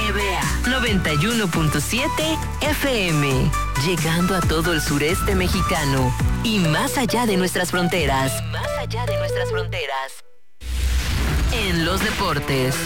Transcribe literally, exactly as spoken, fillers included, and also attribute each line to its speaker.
Speaker 1: N B A noventa y uno punto siete F M, llegando a todo el sureste mexicano y más allá de nuestras fronteras. Y más allá de nuestras fronteras. En los deportes,